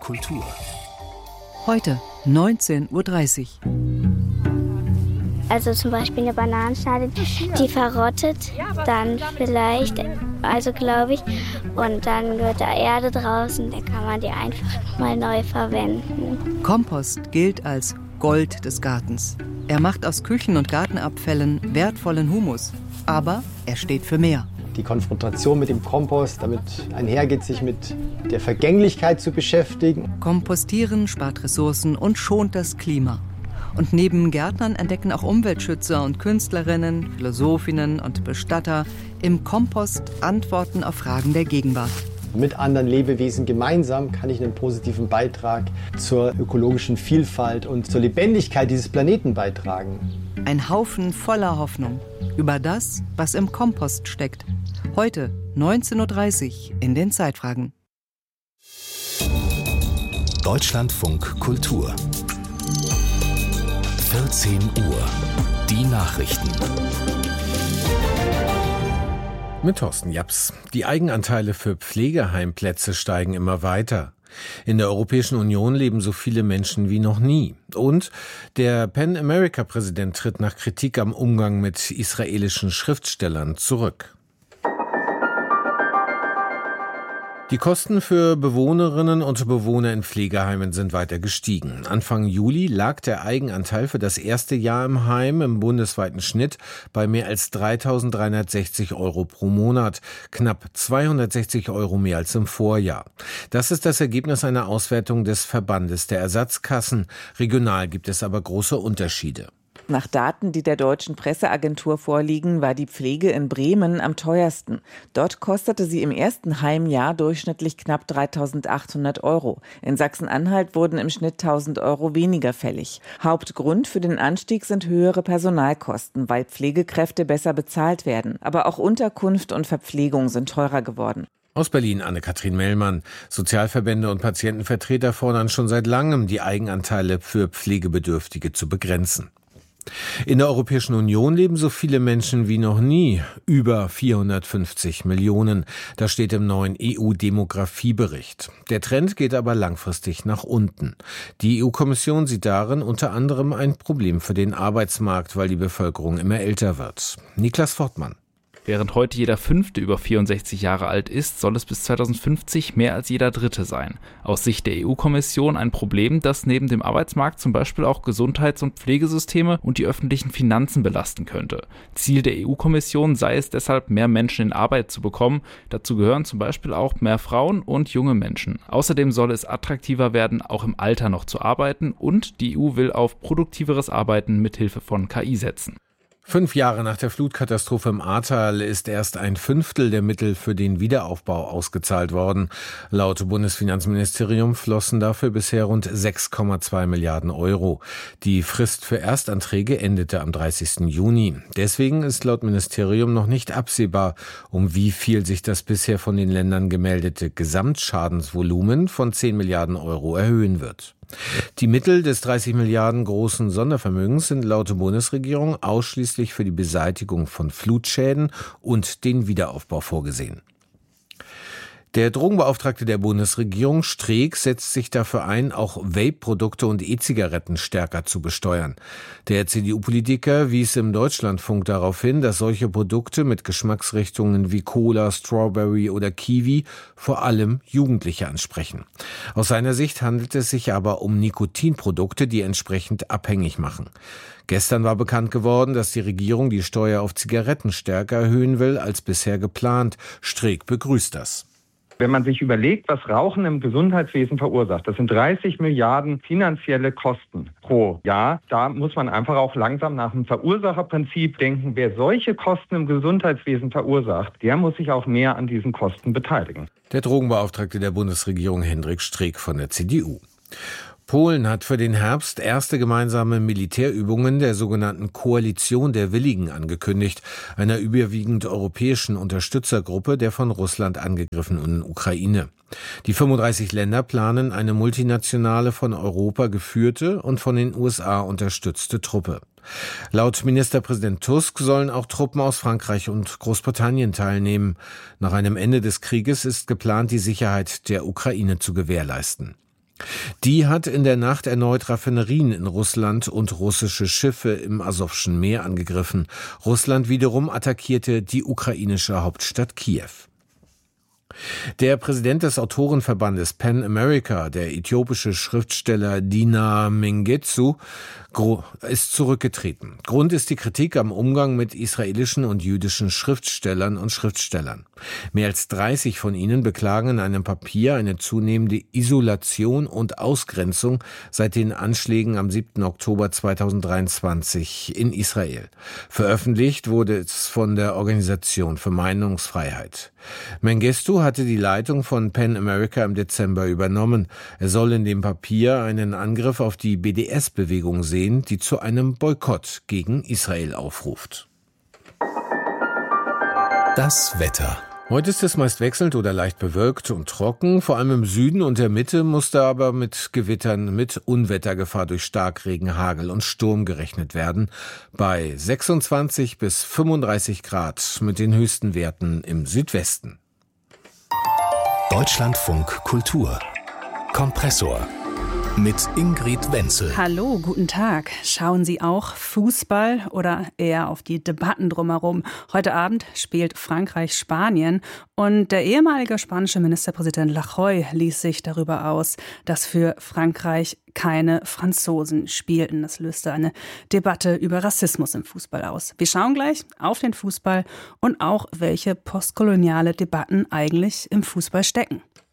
Kultur. Heute 19:30 Uhr. Also zum Beispiel eine Bananenschale, die verrottet, dann vielleicht, also glaube ich, und dann wird da Erde draußen, dann kann man die einfach mal neu verwenden. Kompost gilt als Gold des Gartens. Er macht aus Küchen- und Gartenabfällen wertvollen Humus. Aber er steht für mehr. Die Konfrontation mit dem Kompost, damit einhergeht, sich mit der Vergänglichkeit zu beschäftigen. Kompostieren spart Ressourcen und schont das Klima. Und neben Gärtnern entdecken auch Umweltschützer und Künstlerinnen, Philosophinnen und Bestatter im Kompost Antworten auf Fragen der Gegenwart. Mit anderen Lebewesen gemeinsam kann ich einen positiven Beitrag zur ökologischen Vielfalt und zur Lebendigkeit dieses Planeten beitragen. Ein Haufen voller Hoffnung über das, was im Kompost steckt. Heute 19:30 Uhr in den Zeitfragen. Deutschlandfunk Kultur. 14 Uhr. Die Nachrichten. Mit Thorsten Japs. Die Eigenanteile für Pflegeheimplätze steigen immer weiter. In der Europäischen Union leben so viele Menschen wie noch nie. Und der Pan-America-Präsident tritt nach Kritik am Umgang mit israelischen Schriftstellern zurück. Die Kosten für Bewohnerinnen und Bewohner in Pflegeheimen sind weiter gestiegen. Anfang Juli lag der Eigenanteil für das erste Jahr im Heim im bundesweiten Schnitt bei mehr als 3.360 € pro Monat, knapp 260 € mehr als im Vorjahr. Das ist das Ergebnis einer Auswertung des Verbandes der Ersatzkassen. Regional gibt es aber große Unterschiede. Nach Daten, die der Deutschen Presseagentur vorliegen, war die Pflege in Bremen am teuersten. Dort kostete sie im ersten Heimjahr durchschnittlich knapp 3.800 €. In Sachsen-Anhalt wurden im Schnitt 1.000 € weniger fällig. Hauptgrund für den Anstieg sind höhere Personalkosten, weil Pflegekräfte besser bezahlt werden. Aber auch Unterkunft und Verpflegung sind teurer geworden. Aus Berlin Anne-Kathrin Mellmann. Sozialverbände und Patientenvertreter fordern schon seit langem, die Eigenanteile für Pflegebedürftige zu begrenzen. In der Europäischen Union leben so viele Menschen wie noch nie, über 450 Millionen. Das steht im neuen EU-Demografiebericht. Der Trend geht aber langfristig nach unten. Die EU-Kommission sieht darin unter anderem ein Problem für den Arbeitsmarkt, weil die Bevölkerung immer älter wird. Niklas Fortmann. Während heute jeder Fünfte über 64 Jahre alt ist, soll es bis 2050 mehr als jeder Dritte sein. Aus Sicht der EU-Kommission ein Problem, das neben dem Arbeitsmarkt zum Beispiel auch Gesundheits- und Pflegesysteme und die öffentlichen Finanzen belasten könnte. Ziel der EU-Kommission sei es deshalb, mehr Menschen in Arbeit zu bekommen. Dazu gehören zum Beispiel auch mehr Frauen und junge Menschen. Außerdem soll es attraktiver werden, auch im Alter noch zu arbeiten, und die EU will auf produktiveres Arbeiten mithilfe von KI setzen. 5 Jahre nach der Flutkatastrophe im Ahrtal ist erst ein Fünftel der Mittel für den Wiederaufbau ausgezahlt worden. Laut Bundesfinanzministerium flossen dafür bisher rund 6,2 Milliarden €. Die Frist für Erstanträge endete am 30. Juni. Deswegen ist laut Ministerium noch nicht absehbar, um wie viel sich das bisher von den Ländern gemeldete Gesamtschadensvolumen von 10 Milliarden € erhöhen wird. Die Mittel des 30 Milliarden großen Sondervermögens sind laut Bundesregierung ausschließlich für die Beseitigung von Flutschäden und den Wiederaufbau vorgesehen. Der Drogenbeauftragte der Bundesregierung, Streeck, setzt sich dafür ein, auch Vape-Produkte und E-Zigaretten stärker zu besteuern. Der CDU-Politiker wies im Deutschlandfunk darauf hin, dass solche Produkte mit Geschmacksrichtungen wie Cola, Strawberry oder Kiwi vor allem Jugendliche ansprechen. Aus seiner Sicht handelt es sich aber um Nikotinprodukte, die entsprechend abhängig machen. Gestern war bekannt geworden, dass die Regierung die Steuer auf Zigaretten stärker erhöhen will als bisher geplant. Streeck begrüßt das. Wenn man sich überlegt, was Rauchen im Gesundheitswesen verursacht, das sind 30 Milliarden finanzielle Kosten pro Jahr. Da muss man einfach auch langsam nach dem Verursacherprinzip denken. Wer solche Kosten im Gesundheitswesen verursacht, der muss sich auch mehr an diesen Kosten beteiligen. Der Drogenbeauftragte der Bundesregierung Hendrik Streeck von der CDU. Polen hat für den Herbst erste gemeinsame Militärübungen der sogenannten Koalition der Willigen angekündigt, einer überwiegend europäischen Unterstützergruppe der von Russland angegriffenen Ukraine. Die 35 Länder planen eine multinationale, von Europa geführte und von den USA unterstützte Truppe. Laut Ministerpräsident Tusk sollen auch Truppen aus Frankreich und Großbritannien teilnehmen. Nach einem Ende des Krieges ist geplant, die Sicherheit der Ukraine zu gewährleisten. Die hat in der Nacht erneut Raffinerien in Russland und russische Schiffe im Asowschen Meer angegriffen. Russland wiederum attackierte die ukrainische Hauptstadt Kiew. Der Präsident des Autorenverbandes PEN America, der äthiopische Schriftsteller Dina Mengetsu, ist zurückgetreten. Grund ist die Kritik am Umgang mit israelischen und jüdischen Schriftstellern und Schriftstellern. Mehr als 30 von ihnen beklagen in einem Papier eine zunehmende Isolation und Ausgrenzung seit den Anschlägen am 7. Oktober 2023 in Israel. Veröffentlicht wurde es von der Organisation für Meinungsfreiheit. Mengistu hatte die Leitung von PEN America im Dezember übernommen. Er soll in dem Papier einen Angriff auf die BDS-Bewegung sehen, die zu einem Boykott gegen Israel aufruft. Das Wetter. Heute ist es meist wechselnd oder leicht bewölkt und trocken. Vor allem im Süden und der Mitte musste aber mit Gewittern mit Unwettergefahr durch Starkregen, Hagel und Sturm gerechnet werden. Bei 26 bis 35 Grad mit den höchsten Werten im Südwesten. Deutschlandfunk Kultur. Kompressor. Mit Ingrid Wenzel. Hallo, guten Tag. Schauen Sie auch Fußball oder eher auf die Debatten drumherum? Heute Abend spielt Frankreich-Spanien und der ehemalige spanische Ministerpräsident Rajoy ließ sich darüber aus, dass für Frankreich keine Franzosen spielten. Das löste eine Debatte über Rassismus im Fußball aus. Wir schauen gleich auf den Fußball und auch, welche postkoloniale Debatten eigentlich im Fußball stecken.